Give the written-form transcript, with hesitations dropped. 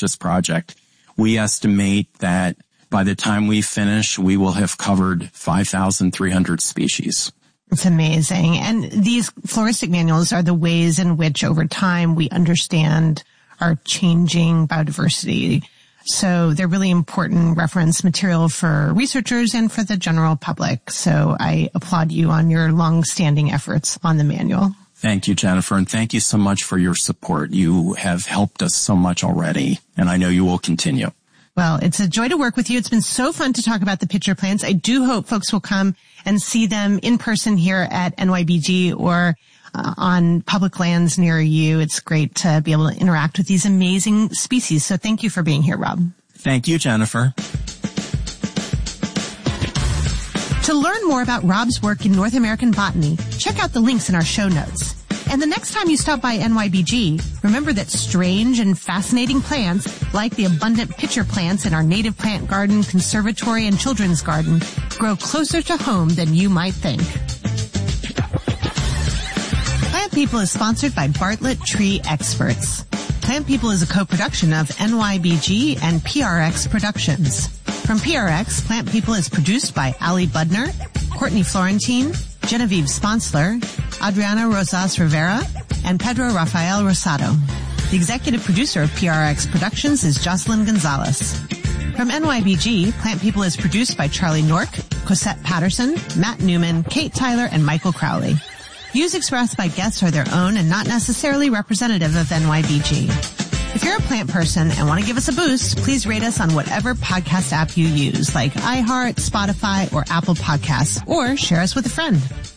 this project. We estimate that by the time we finish, we will have covered 5,300 species. It's amazing. And these floristic manuals are the ways in which over time we understand our changing biodiversity. So they're really important reference material for researchers and for the general public. So I applaud you on your long-standing efforts on the manual. Thank you, Jennifer, and thank you so much for your support. You have helped us so much already, and I know you will continue. Well, it's a joy to work with you. It's been so fun to talk about the pitcher plants. I do hope folks will come and see them in person here at NYBG or on public lands near you. It's great to be able to interact with these amazing species. So thank you for being here, Rob. Thank you, Jennifer. To learn more about Rob's work in North American botany, check out the links in our show notes. And the next time you stop by NYBG, remember that strange and fascinating plants, like the abundant pitcher plants in our native plant garden, conservatory, and children's garden, grow closer to home than you might think. Plant People is sponsored by Bartlett Tree Experts. Plant People is a co-production of NYBG and PRX Productions. From PRX, Plant People is produced by Ali Budner, Courtney Florentine, Genevieve Sponsler, Adriana Rosas Rivera, and Pedro Rafael Rosado. The executive producer of PRX Productions is Jocelyn Gonzalez. From NYBG, Plant People is produced by Charlie Nork, Cosette Patterson, Matt Newman, Kate Tyler, and Michael Crowley. Views expressed by guests are their own and not necessarily representative of NYBG. If you're a plant person and want to give us a boost, please rate us on whatever podcast app you use, like iHeart, Spotify, or Apple Podcasts, or share us with a friend.